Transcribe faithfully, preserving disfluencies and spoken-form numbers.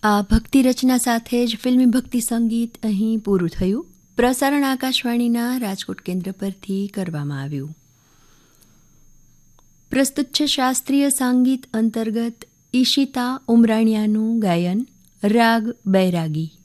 આ ભક્તિ રચના સાથે જ ફિલ્મી ભક્તિ સંગીત અહીં પૂરું થયું. પ્રસારણ આકાશવાણીના રાજકોટ કેન્દ્ર પરથી કરવામાં આવ્યું. પ્રસ્તુત છે શાસ્ત્રીય સંગીત અંતર્ગત ઈશિતા ઉમરાણિયાનું ગાયન, રાગ બૈરાગી.